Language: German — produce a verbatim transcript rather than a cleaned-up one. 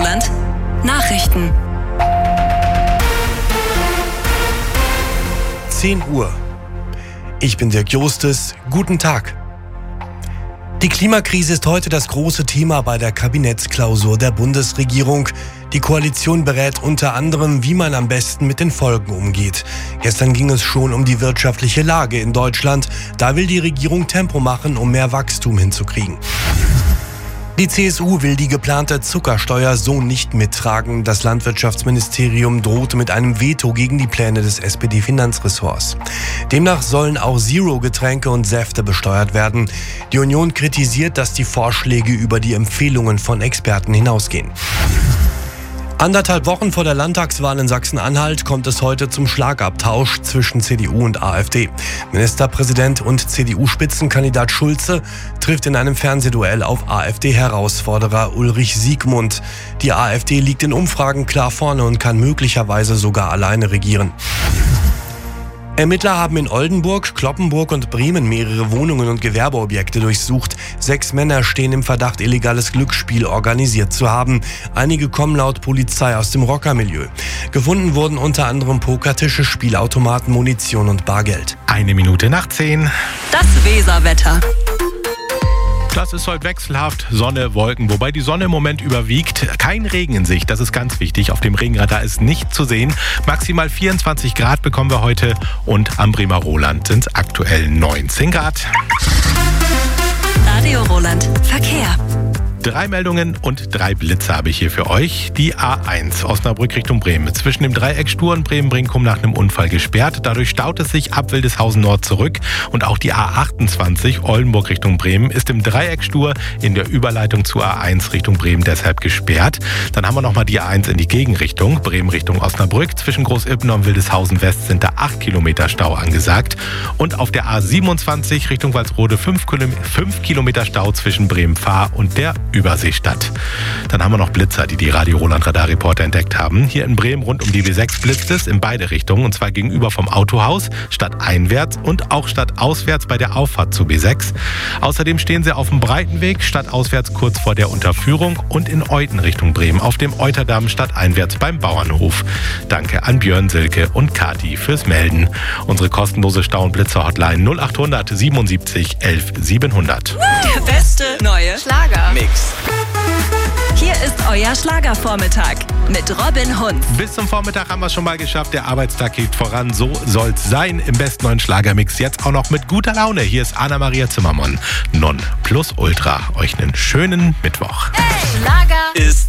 Roland. Nachrichten. zehn Uhr. Ich bin Dirk Jostes. Guten Tag. Die Klimakrise ist heute das große Thema bei der Kabinettsklausur der Bundesregierung. Die Koalition berät unter anderem, wie man am besten mit den Folgen umgeht. Gestern ging es schon um die wirtschaftliche Lage in Deutschland. Da will die Regierung Tempo machen, um mehr Wachstum hinzukriegen. Die C S U will die geplante Zuckersteuer so nicht mittragen. Das Landwirtschaftsministerium droht mit einem Veto gegen die Pläne des S P D-Finanzressorts. Demnach sollen auch Zero-Getränke und Säfte besteuert werden. Die Union kritisiert, dass die Vorschläge über die Empfehlungen von Experten hinausgehen. Anderthalb Wochen vor der Landtagswahl in Sachsen-Anhalt kommt es heute zum Schlagabtausch zwischen C D U und AfD. Ministerpräsident und C D U-Spitzenkandidat Schulze trifft in einem Fernsehduell auf AfD-Herausforderer Ulrich Siegmund. Die AfD liegt in Umfragen klar vorne und kann möglicherweise sogar alleine regieren. Ermittler haben in Oldenburg, Cloppenburg und Bremen mehrere Wohnungen und Gewerbeobjekte durchsucht. Sechs Männer stehen im Verdacht, illegales Glücksspiel organisiert zu haben. Einige kommen laut Polizei aus dem Rockermilieu. Gefunden wurden unter anderem Pokertische, Spielautomaten, Munition und Bargeld. Eine Minute nach zehn. Das Weserwetter. Das ist heute wechselhaft, Sonne, Wolken, wobei die Sonne im Moment überwiegt. Kein Regen in Sicht, das ist ganz wichtig. Auf dem Regenradar ist nicht zu sehen. Maximal vierundzwanzig Grad bekommen wir heute und am Bremer Roland sind es aktuell neunzehn Grad. Radio Roland. Verkehr. Drei Meldungen und drei Blitze habe ich hier für euch. Die A eins Osnabrück Richtung Bremen. Zwischen dem Dreieck Stur und Bremen-Brinkum nach einem Unfall gesperrt. Dadurch staut es sich ab Wildeshausen Nord zurück. Und auch die A achtundzwanzig Oldenburg Richtung Bremen ist im Dreieck Stur in der Überleitung zur A eins Richtung Bremen deshalb gesperrt. Dann haben wir nochmal die A eins in die Gegenrichtung. Bremen Richtung Osnabrück. Zwischen Großippen und Wildeshausen West sind da acht Kilometer Stau angesagt. Und auf der A siebenundzwanzig Richtung Walsrode fünf Kilometer Stau zwischen Bremen-Fahr und der Überseestadt. Dann haben wir noch Blitzer, die die Radio Roland Radarreporter entdeckt haben. Hier in Bremen rund um die B sechs blitzt es in beide Richtungen und zwar gegenüber vom Autohaus, stadteinwärts und auch stadtauswärts bei der Auffahrt zu B sechs. Außerdem stehen sie auf dem Breitenweg, stadtauswärts kurz vor der Unterführung und in Euten Richtung Bremen auf dem Euterdamm stadteinwärts beim Bauernhof. Danke an Björn, Silke und Kati fürs Melden. Unsere kostenlose Stau- und Blitzer-Hotline null acht hundert siebenundsiebzig elf siebenhundert. Der beste neue Schlager-Mix. Hier ist euer Schlagervormittag mit Robin Hunz. Bis zum Vormittag haben wir es schon mal geschafft. Der Arbeitstag geht voran. So soll's sein im besten neuen Schlagermix. Jetzt auch noch mit guter Laune. Hier ist Anna-Maria Zimmermann. Non plus ultra. Euch einen schönen Mittwoch. Hey, Schlager Ist